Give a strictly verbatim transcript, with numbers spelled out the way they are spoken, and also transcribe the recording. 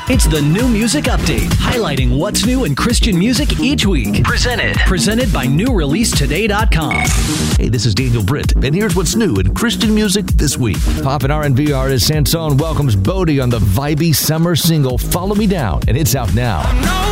It's the New Music Update, highlighting what's new in Christian music each week. Presented. Presented by new release today dot com. Hey, this is Daniel Britt, and here's what's new in Christian music this week. Pop and R and B artist Sansone welcomes Bodie on the vibey summer single, Follow Me Down, and it's out now.